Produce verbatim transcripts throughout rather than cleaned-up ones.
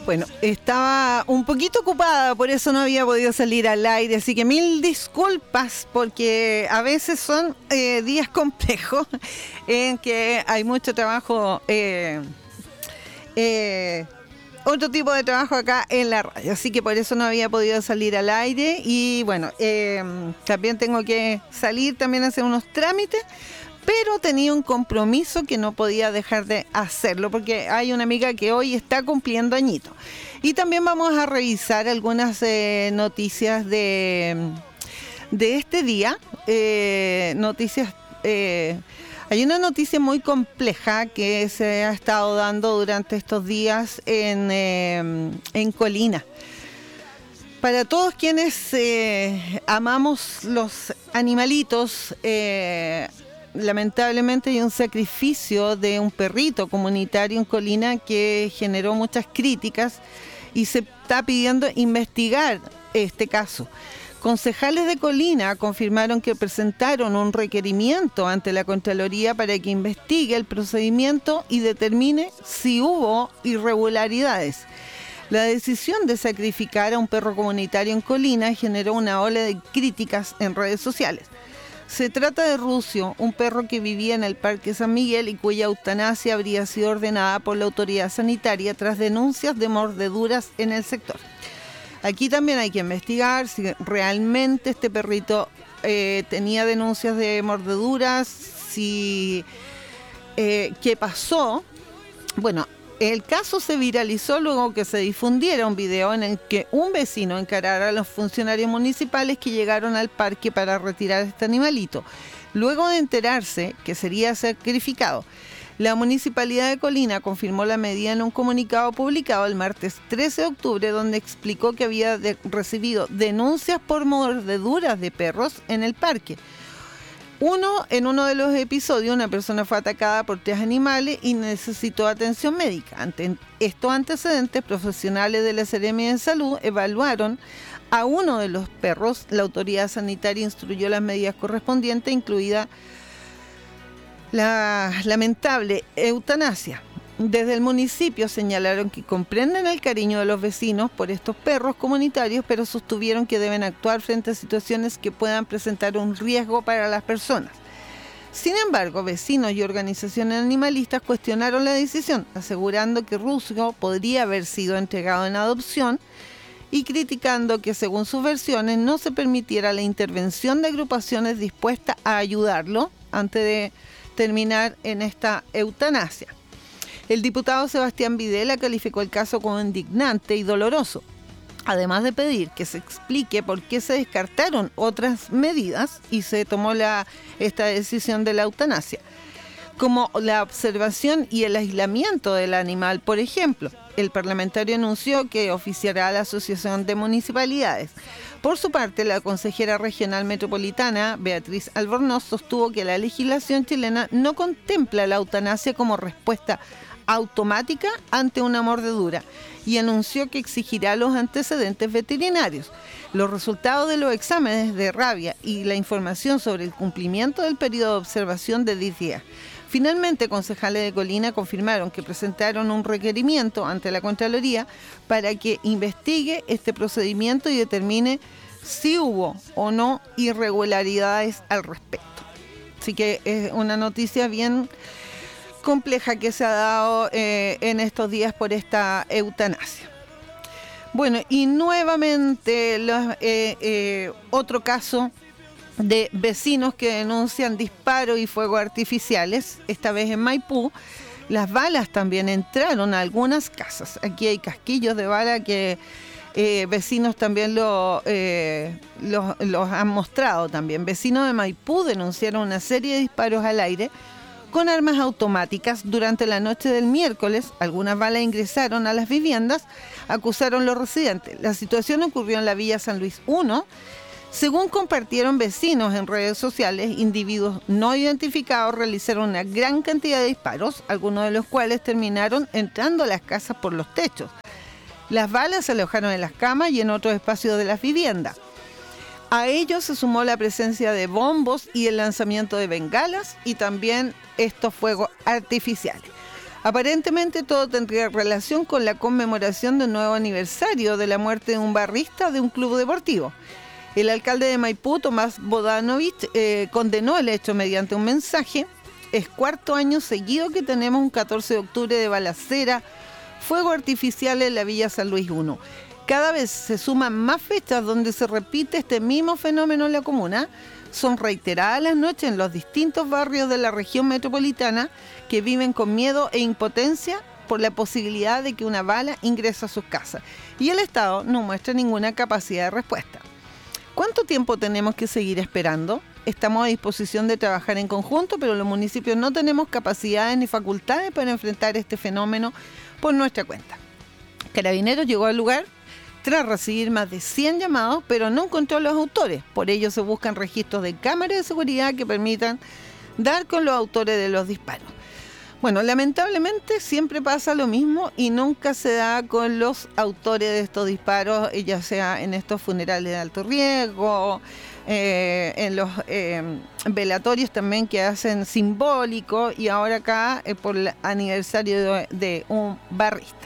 Bueno, estaba un poquito ocupada, por eso no había podido salir al aire, así que mil disculpas, porque a veces son eh, días complejos en que hay mucho trabajo, eh, eh, otro tipo de trabajo acá en la radio, así que por eso no había podido salir al aire. Y bueno, eh, también tengo que salir también a hacer unos trámites, pero tenía un compromiso que no podía dejar de hacerlo porque hay una amiga que hoy está cumpliendo añito. Y también vamos a revisar algunas eh, noticias de, de este día, eh, noticias... Eh, hay una noticia muy compleja que se ha estado dando durante estos días en, eh, en Colina. Para todos quienes eh, amamos los animalitos, eh, lamentablemente hay un sacrificio de un perrito comunitario en Colina que generó muchas críticas y se está pidiendo investigar este caso. Concejales de Colina confirmaron que presentaron un requerimiento ante la Contraloría para que investigue el procedimiento y determine si hubo irregularidades. La decisión de sacrificar a un perro comunitario en Colina generó una ola de críticas en redes sociales. Se trata de Rucio, un perro que vivía en el Parque San Miguel y cuya eutanasia habría sido ordenada por la autoridad sanitaria tras denuncias de mordeduras en el sector. Aquí también hay que investigar si realmente este perrito eh, tenía denuncias de mordeduras, si eh, qué pasó. Bueno, el caso se viralizó luego que se difundiera un video en el que un vecino encarara a los funcionarios municipales que llegaron al parque para retirar este animalito, luego de enterarse que sería sacrificado. La Municipalidad de Colina confirmó la medida en un comunicado publicado el martes trece de octubre, donde explicó que había de- recibido denuncias por mordeduras de perros en el parque. Uno, en uno de los episodios, una persona fue atacada por tres animales y necesitó atención médica. Ante estos antecedentes, profesionales de la Seremia de Salud evaluaron a uno de los perros. La autoridad sanitaria instruyó las medidas correspondientes, incluida la lamentable eutanasia. Desde el municipio señalaron que comprenden el cariño de los vecinos por estos perros comunitarios, pero sostuvieron que deben actuar frente a situaciones que puedan presentar un riesgo para las personas. Sin embargo, vecinos y organizaciones animalistas cuestionaron la decisión, asegurando que Rucio podría haber sido entregado en adopción y criticando que, según sus versiones, no se permitiera la intervención de agrupaciones dispuestas a ayudarlo antes de terminar en esta eutanasia. El diputado Sebastián Videla calificó el caso como indignante y doloroso, además de pedir que se explique por qué se descartaron otras medidas y se tomó la, esta decisión de la eutanasia, como la observación y el aislamiento del animal, por ejemplo. El parlamentario anunció que oficiará a la Asociación de Municipalidades. Por su parte, la consejera regional metropolitana, Beatriz Albornoz, sostuvo que la legislación chilena no contempla la eutanasia como respuesta automática ante una mordedura y anunció que exigirá los antecedentes veterinarios, los resultados de los exámenes de rabia y la información sobre el cumplimiento del periodo de observación de diez días. Finalmente, concejales de Colina confirmaron que presentaron un requerimiento ante la Contraloría para que investigue este procedimiento y determine si hubo o no irregularidades al respecto. Así que es una noticia bien compleja que se ha dado eh, en estos días por esta eutanasia. Bueno, y nuevamente los, eh, eh, otro caso de vecinos que denuncian disparos y fuegos artificiales, esta vez en Maipú. Las balas también entraron a algunas casas. Aquí hay casquillos de bala que eh, vecinos también lo, eh, los, los han mostrado también. Vecinos de Maipú denunciaron una serie de disparos al aire con armas automáticas durante la noche del miércoles. Algunas balas ingresaron a las viviendas, acusaron los residentes. La situación ocurrió en la Villa San Luis uno. Según compartieron vecinos en redes sociales, individuos no identificados realizaron una gran cantidad de disparos, algunos de los cuales terminaron entrando a las casas por los techos. Las balas se alojaron en las camas y en otros espacios de las viviendas. A ello se sumó la presencia de bombos y el lanzamiento de bengalas y también estos fuegos artificiales. Aparentemente todo tendría relación con la conmemoración del nuevo aniversario de la muerte de un barrista de un club deportivo. El alcalde de Maipú, Tomás Bodanovich, eh, condenó el hecho mediante un mensaje. Es cuarto año seguido que tenemos un catorce de octubre de balacera, fuego artificial en la Villa San Luis uno. Cada vez se suman más fechas donde se repite este mismo fenómeno en la comuna. Son reiteradas las noches en los distintos barrios de la región metropolitana que viven con miedo e impotencia por la posibilidad de que una bala ingrese a sus casas. Y el Estado no muestra ninguna capacidad de respuesta. ¿Cuánto tiempo tenemos que seguir esperando? Estamos a disposición de trabajar en conjunto, pero los municipios no tenemos capacidades ni facultades para enfrentar este fenómeno por nuestra cuenta. Carabineros llegó al lugar tras recibir más de cien llamados, pero no encontró a los autores. Por ello se buscan registros de cámaras de seguridad que permitan dar con los autores de los disparos. Bueno, lamentablemente siempre pasa lo mismo y nunca se da con los autores de estos disparos, ya sea en estos funerales de alto riesgo, eh, en los eh, velatorios también que hacen simbólico, y ahora acá eh, por el aniversario de, de un barrista.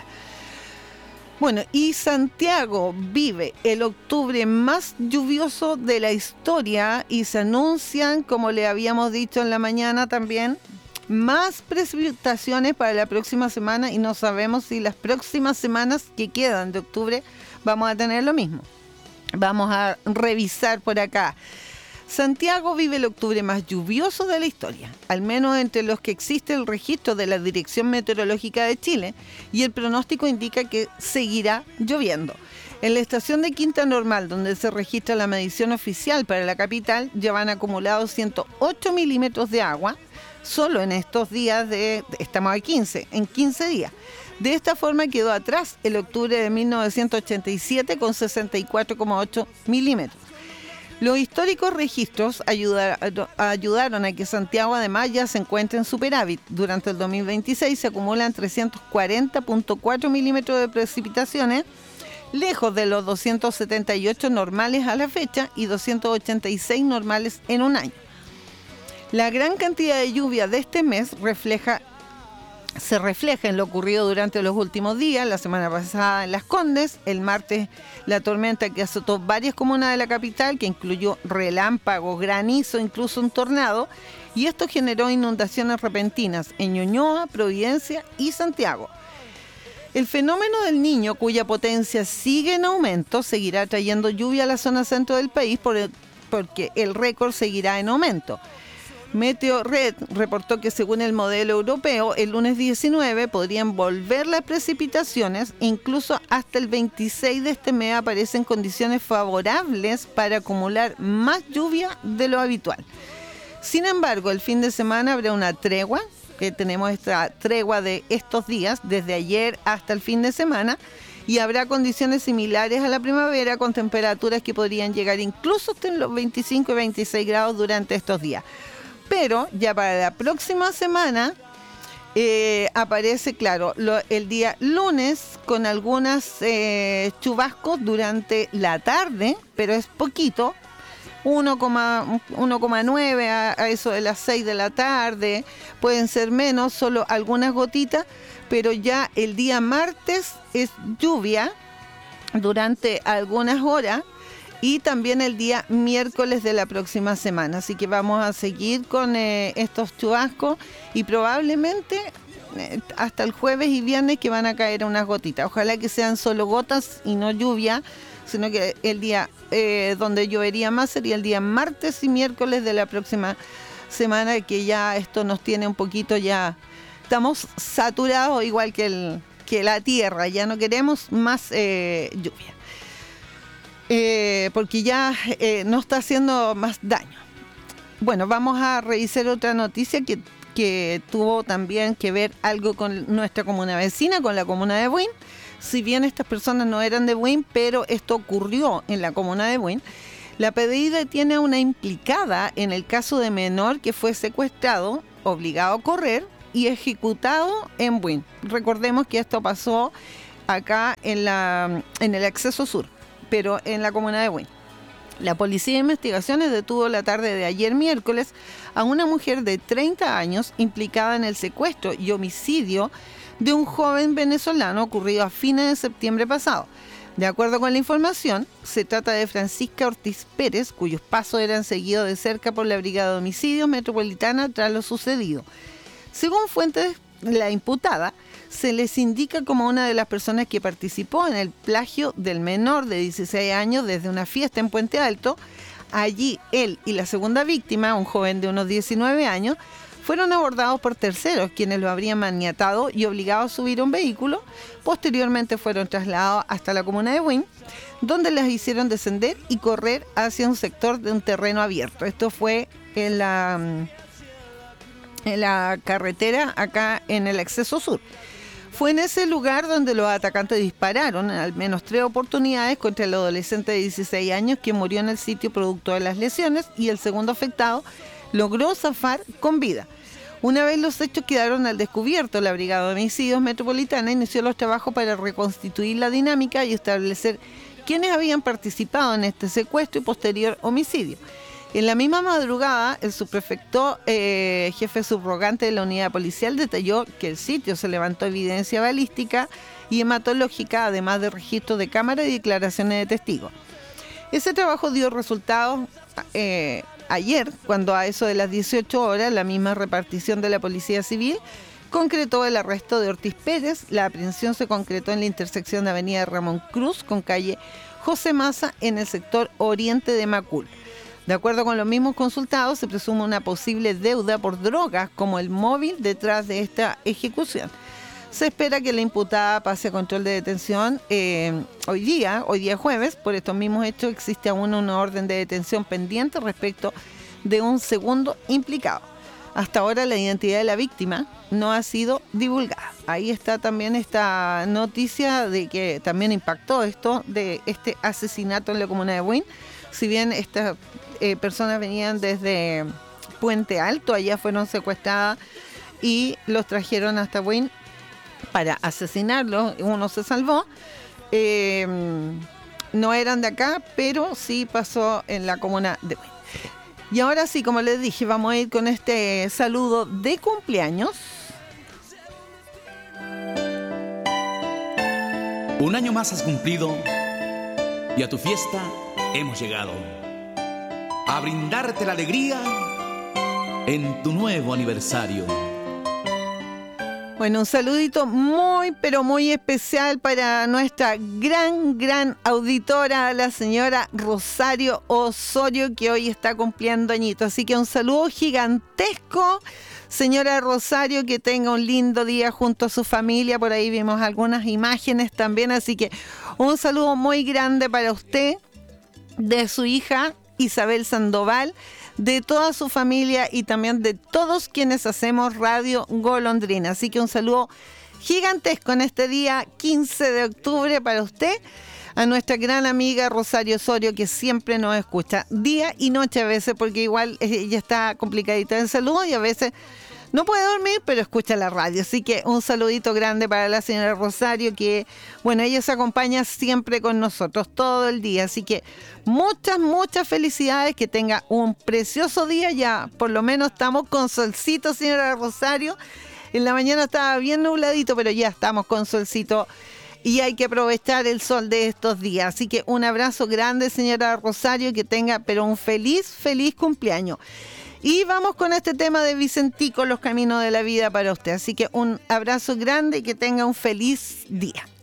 Bueno, y Santiago vive el octubre más lluvioso de la historia y se anuncian, como le habíamos dicho en la mañana también, más precipitaciones para la próxima semana, y no sabemos si las próximas semanas que quedan de octubre vamos a tener lo mismo. Vamos a revisar por acá. Santiago vive el octubre más lluvioso de la historia, al menos entre los que existe el registro de la Dirección Meteorológica de Chile, y el pronóstico indica que seguirá lloviendo. En la estación de Quinta Normal, donde se registra la medición oficial para la capital, ya van acumulados ciento ocho milímetros de agua, solo en estos días de, estamos a quince, en quince días. De esta forma quedó atrás el octubre de mil novecientos ochenta y siete con sesenta y cuatro coma ocho milímetros. Los históricos registros ayudaron, ayudaron a que Santiago además ya se encuentre en superávit. Durante el dos mil veintiséis se acumulan trescientos cuarenta coma cuatro milímetros de precipitaciones, lejos de los doscientos setenta y ocho normales a la fecha y doscientos ochenta y seis normales en un año. La gran cantidad de lluvia de este mes refleja, se refleja en lo ocurrido durante los últimos días, la semana pasada en Las Condes, el martes la tormenta que azotó varias comunas de la capital, que incluyó relámpagos, granizo, incluso un tornado, y esto generó inundaciones repentinas en Ñuñoa, Providencia y Santiago. El fenómeno del Niño, cuya potencia sigue en aumento, seguirá trayendo lluvia a la zona centro del país por el, porque el récord seguirá en aumento. Meteorred reportó que según el modelo europeo, el lunes diecinueve podrían volver las precipitaciones, incluso hasta el veintiséis de este mes aparecen condiciones favorables para acumular más lluvia de lo habitual. Sin embargo, el fin de semana habrá una tregua, que tenemos esta tregua de estos días, desde ayer hasta el fin de semana, y habrá condiciones similares a la primavera con temperaturas que podrían llegar incluso hasta los veinticinco y veintiséis grados durante estos días. Pero ya para la próxima semana eh, aparece, claro, lo, el día lunes con algunas eh, chubascos durante la tarde, pero es poquito, uno coma nueve a, a eso de las seis de la tarde, pueden ser menos, solo algunas gotitas, pero ya el día martes es lluvia durante algunas horas, y también el día miércoles de la próxima semana. Así que vamos a seguir con eh, estos chubascos y probablemente eh, hasta el jueves y viernes que van a caer unas gotitas. Ojalá que sean solo gotas y no lluvia, sino que el día eh, donde llovería más sería el día martes y miércoles de la próxima semana, que ya esto nos tiene un poquito ya, estamos saturados igual que, el, que la tierra, ya no queremos más eh, lluvia. Eh, porque ya eh, no está haciendo más daño. Bueno, vamos a revisar otra noticia que, que tuvo también que ver algo con nuestra comuna vecina, con la comuna de Buin. Si bien estas personas no eran de Buin, pero esto ocurrió en la comuna de Buin. La P D I detiene a una implicada en el caso de menor que fue secuestrado, obligado a correr y ejecutado en Buin. Recordemos que esto pasó acá en, la, en el acceso sur, pero en la comuna de Buin. La Policía de Investigaciones detuvo la tarde de ayer miércoles a una mujer de treinta años implicada en el secuestro y homicidio de un joven venezolano ocurrido a fines de septiembre pasado. De acuerdo con la información, se trata de Francisca Ortiz Pérez, cuyos pasos eran seguidos de cerca por la Brigada de Homicidios Metropolitana tras lo sucedido. Según fuentes, la imputada se les indica como una de las personas que participó en el plagio del menor de dieciséis años desde una fiesta en Puente Alto. Allí él y la segunda víctima, un joven de unos diecinueve años, fueron abordados por terceros, quienes lo habrían maniatado y obligado a subir a un vehículo. Posteriormente fueron trasladados hasta la comuna de Buin, donde las hicieron descender y correr hacia un sector de un terreno abierto. Esto fue en la, en la carretera acá en el acceso sur. Fue en ese lugar donde los atacantes dispararon en al menos tres oportunidades contra el adolescente de dieciséis años, que murió en el sitio producto de las lesiones, y el segundo afectado logró zafar con vida. Una vez los hechos quedaron al descubierto, la Brigada de Homicidios Metropolitana inició los trabajos para reconstituir la dinámica y establecer quiénes habían participado en este secuestro y posterior homicidio. En la misma madrugada, el subprefecto, eh, jefe subrogante de la unidad policial, detalló que el sitio se levantó evidencia balística y hematológica, además de registros de cámara y declaraciones de testigos. Ese trabajo dio resultados eh, ayer, cuando a eso de las dieciocho horas, la misma repartición de la Policía Civil concretó el arresto de Ortiz Pérez. La aprehensión se concretó en la intersección de Avenida Ramón Cruz con calle José Massa en el sector oriente de Macul. De acuerdo con los mismos consultados, se presume una posible deuda por drogas como el móvil detrás de esta ejecución. Se espera que la imputada pase a control de detención eh, hoy día, hoy día jueves. Por estos mismos hechos existe aún una orden de detención pendiente respecto de un segundo implicado. Hasta ahora la identidad de la víctima no ha sido divulgada. Ahí está también esta noticia de que también impactó esto de este asesinato en la comuna de Buin. Si bien estas eh, personas venían desde Puente Alto, allá fueron secuestradas y los trajeron hasta Buin para asesinarlos. Uno se salvó. Eh, no eran de acá, pero sí pasó en la comuna de Buin. Y ahora sí, como les dije, vamos a ir con este saludo de cumpleaños. Un año más has cumplido y a tu fiesta hemos llegado a brindarte la alegría en tu nuevo aniversario. Bueno, un saludito muy, pero muy especial para nuestra gran, gran auditora, la señora Rosario Osorio, que hoy está cumpliendo añitos. Así que un saludo gigantesco, señora Rosario, que tenga un lindo día junto a su familia. Por ahí vimos algunas imágenes también, así que un saludo muy grande para usted, de su hija Isabel Sandoval, de toda su familia y también de todos quienes hacemos Radio Golondrina. Así que un saludo gigantesco en este día quince de octubre para usted, a nuestra gran amiga Rosario Osorio, que siempre nos escucha día y noche a veces, porque igual ella está complicadita en salud y a veces no puede dormir, pero escucha la radio. Así que un saludito grande para la señora Rosario, que, bueno, ella se acompaña siempre con nosotros todo el día. Así que muchas, muchas felicidades, que tenga un precioso día. Ya por lo menos estamos con solcito, señora Rosario. En la mañana estaba bien nubladito, pero ya estamos con solcito y hay que aprovechar el sol de estos días. Así que un abrazo grande, señora Rosario, que tenga pero un feliz, feliz cumpleaños. Y vamos con este tema de Vicentico, Los Caminos de la Vida, para usted. Así que un abrazo grande y que tenga un feliz día.